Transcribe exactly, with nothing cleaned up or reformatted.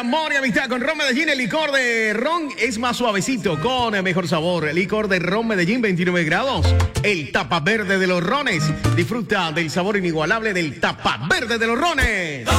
amor y amistad con Ron Medellín. El licor de ron es más suavecito, con mejor sabor. El licor de Ron Medellín, veintinueve grados. El tapa verde de los rones. Disfruta del sabor inigualable del tapa verde de los rones.